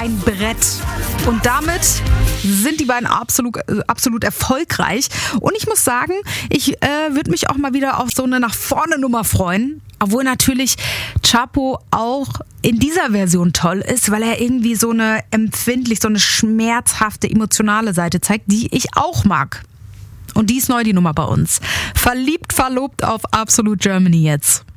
ein Brett. Und damit sind die beiden absolut erfolgreich. Und ich muss sagen, ich würde mich auch mal wieder auf so eine nach vorne Nummer freuen. Obwohl natürlich Chapo auch in dieser Version toll ist, weil er irgendwie so eine so eine schmerzhafte, emotionale Seite zeigt, die ich auch mag. Und die ist neu, die Nummer bei uns. Verliebt, verlobt auf Absolute Germany jetzt.